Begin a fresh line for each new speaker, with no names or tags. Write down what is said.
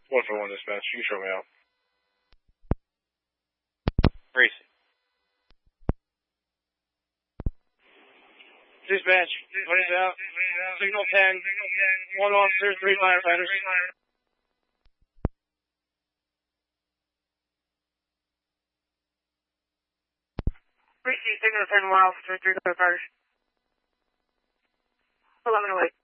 141 dispatch. You can show me out. Racing. Dispatch, please out. Signal 10. 1 officer, 3 firefighters.
Receive signal 10, 1 officer, 3 firefighters. 11 away.